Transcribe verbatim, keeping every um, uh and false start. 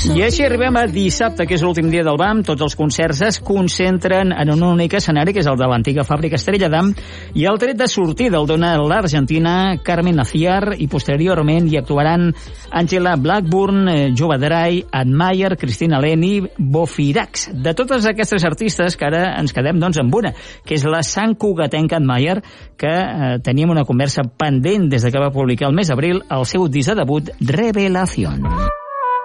I així arribem a dissabte, que és l'últim dia del B A M. Tots els concerts es concentren en un únic escenari, que és el de l'antiga fàbrica Estrella d'Am, i el tret de sortida el dona l'argentina Carmen Aciar, i posteriorment hi actuaran Angela Blackburn, Jova Dry, Ann Mayer, Cristina Leni, Bofirax. De totes aquestes artistes, que ara ens quedem doncs amb una, que és la santcugatenca Ann Mayer, que eh, teníem una conversa pendent des de que va publicar el mes d'abril el seu disc de debut, Revelación.